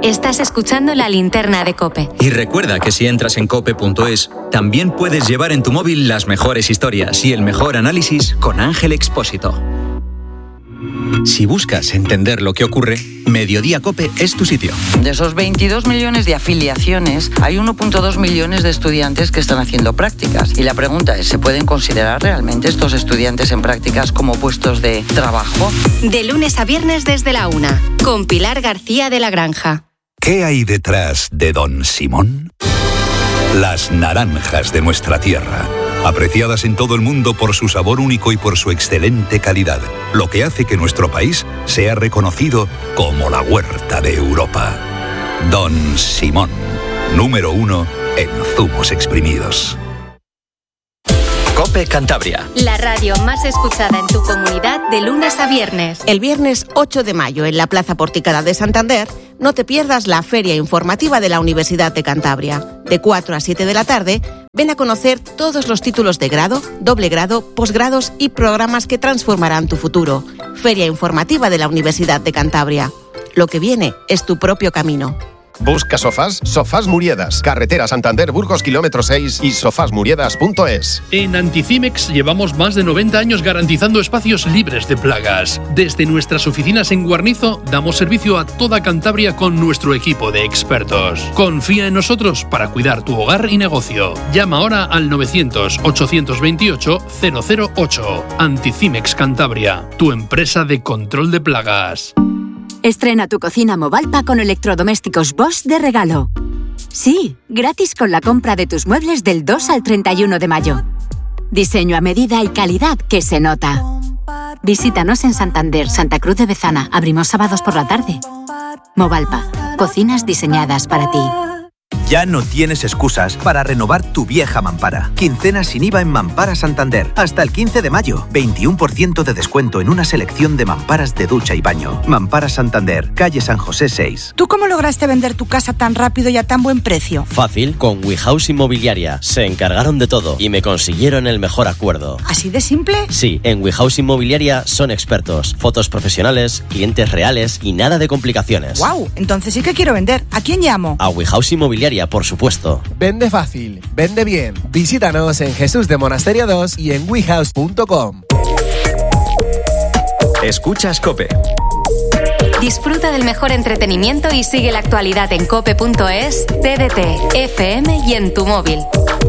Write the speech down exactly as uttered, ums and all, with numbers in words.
Estás escuchando La Linterna de COPE. Y recuerda que si entras en cope punto es, también puedes llevar en tu móvil las mejores historias y el mejor análisis con Ángel Expósito. Si buscas entender lo que ocurre, Mediodía COPE es tu sitio. De esos veintidós millones de afiliaciones, hay uno punto dos millones de estudiantes que están haciendo prácticas. Y la pregunta es, ¿se pueden considerar realmente estos estudiantes en prácticas como puestos de trabajo? De lunes a viernes desde la una, con Pilar García de la Granja. ¿Qué hay detrás de Don Simón? Las naranjas de nuestra tierra, apreciadas en todo el mundo por su sabor único y por su excelente calidad, lo que hace que nuestro país sea reconocido como la huerta de Europa. Don Simón, número uno en zumos exprimidos. COPE Cantabria. La radio más escuchada en tu comunidad de lunes a viernes. El viernes ocho de mayo en la Plaza Porticada de Santander, no te pierdas la feria informativa de la Universidad de Cantabria. De cuatro a siete de la tarde, ven a conocer todos los títulos de grado, doble grado, posgrados y programas que transformarán tu futuro. Feria informativa de la Universidad de Cantabria. Lo que viene es tu propio camino. Busca sofás, Sofás Muriedas, carretera Santander Burgos kilómetro seis y sofás muriedas punto es. En Anticimex llevamos más de noventa años garantizando espacios libres de plagas. Desde nuestras oficinas en Guarnizo damos servicio a toda Cantabria con nuestro equipo de expertos. Confía en nosotros para cuidar tu hogar y negocio. Llama ahora al novecientos, ochocientos veintiocho, cero cero ocho. Anticimex Cantabria, tu empresa de control de plagas. Estrena tu cocina Movalpa con electrodomésticos Bosch de regalo. Sí, gratis con la compra de tus muebles del dos al treinta y uno de mayo. Diseño a medida y calidad que se nota. Visítanos en Santander, Santa Cruz de Bezana. Abrimos sábados por la tarde. Movalpa, cocinas diseñadas para ti. Ya no tienes excusas para renovar tu vieja mampara. Quincena sin I V A en Mampara Santander. Hasta el quince de mayo. veintiuno por ciento de descuento en una selección de mamparas de ducha y baño. Mampara Santander, calle San José seis. ¿Tú cómo lograste vender tu casa tan rápido y a tan buen precio? Fácil, con WeHouse Inmobiliaria. Se encargaron de todo y me consiguieron el mejor acuerdo. ¿Así de simple? Sí, en WeHouse Inmobiliaria son expertos. Fotos profesionales, clientes reales y nada de complicaciones. ¡Guau! Entonces sí que quiero vender. ¿A quién llamo? A WeHouse Inmobiliaria, por supuesto. Vende fácil, vende bien. Visítanos en Jesús de Monasterio dos y en wehouse punto com. Escuchas COPE. Disfruta del mejor entretenimiento y sigue la actualidad en cope punto es, T D T, F M y en tu móvil.